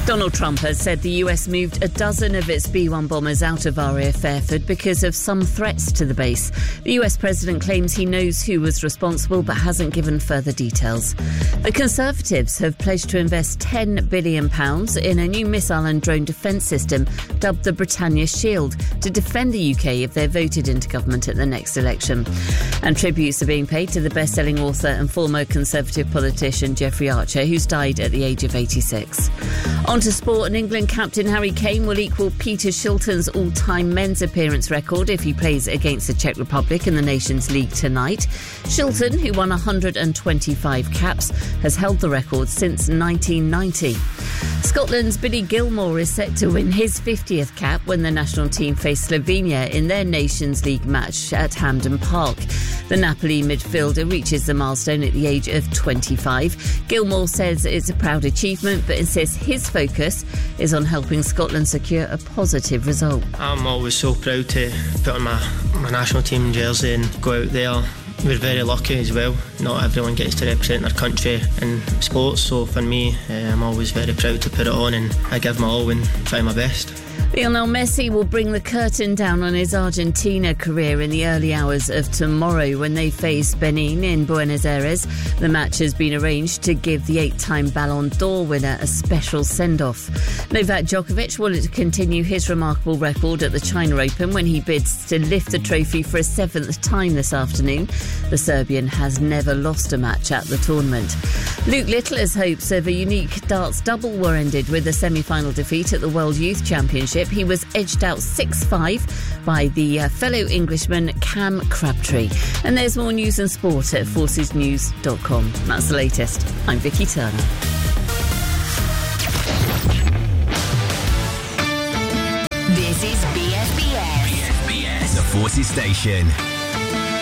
Donald Trump has said the US moved a dozen of its B-1 bombers out of RAF Fairford because of some threats to the base. The US president claims he knows who was responsible but hasn't given further details. The Conservatives have pledged to invest £10 billion in a new missile and drone defence system dubbed the Britannia Shield to defend the UK if they're voted into government at the next election. And tributes are being paid to the best-selling author and former Conservative politician Jeffrey Archer, who's died at the age of 86. On to sport, and England captain Harry Kane will equal Peter Shilton's all-time men's appearance record if he plays against the Czech Republic in the Nations League tonight. Shilton, who won 125 caps, has held the record since 1990. Scotland's Billy Gilmour is set to win his 50th cap when the national team face Slovenia in their Nations League match at Hampden Park. The Napoli midfielder reaches the milestone at the age of 25. Gilmour says it's a proud achievement, but insists his focus is on helping Scotland secure a positive result. I'm always so proud to put on my national team jersey and go out there. We're very lucky as well. Not everyone gets to represent their country in sports, so for me, I'm always very proud to put it on, and I give my all and try my best. Lionel Messi will bring the curtain down on his Argentina career in the early hours of tomorrow when they face Benin in Buenos Aires. The match has been arranged to give the 8-time Ballon d'Or winner a special send-off. Novak Djokovic will continue his remarkable record at the China Open when he bids to lift the trophy for a 7th time this afternoon. The Serbian has never lost a match at the tournament. Luke Littler's hopes of a unique darts double were ended with a semi-final defeat at the World Youth Championship. He was edged out 6-5 by the fellow Englishman Cam Crabtree. And there's more news and sport at forcesnews.com. That's the latest. I'm Vicky Turner. This is BFBS. BFBS, the Forces Station.